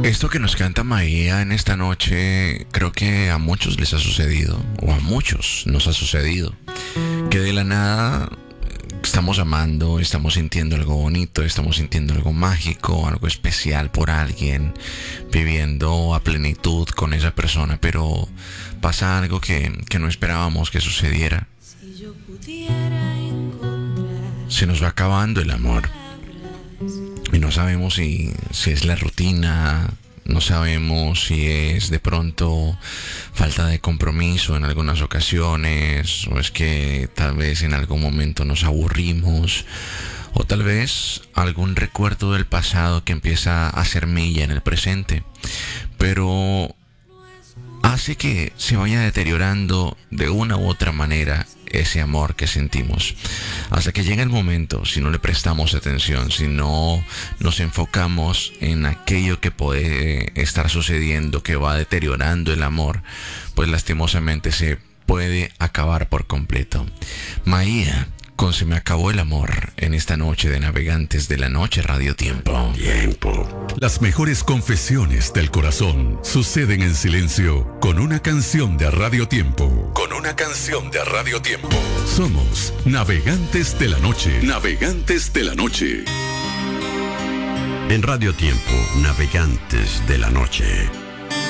Esto que nos canta Maía en esta noche, creo que a muchos les ha sucedido, o a muchos nos ha sucedido, que de la nada estamos amando, estamos sintiendo algo bonito, estamos sintiendo algo mágico, algo especial por alguien, viviendo a plenitud con esa persona, pero pasa algo que no esperábamos que sucediera. Se nos va acabando el amor. Y no sabemos si es la rutina, no sabemos si es de pronto falta de compromiso en algunas ocasiones, o es que tal vez en algún momento nos aburrimos, o tal vez algún recuerdo del pasado que empieza a hacer mella en el presente, pero hace que se vaya deteriorando de una u otra manera ese amor que sentimos, hasta que llega el momento, si no le prestamos atención, si no nos enfocamos en aquello que puede estar sucediendo, que va deteriorando el amor, pues lastimosamente se puede acabar por completo. Maía, con Se me acabó el amor, en esta noche de Navegantes de la Noche Radio Tiempo. Las mejores confesiones del corazón suceden en silencio con una canción de Radio Tiempo. Somos Navegantes de la Noche. Navegantes de la Noche. En Radio Tiempo, Navegantes de la Noche.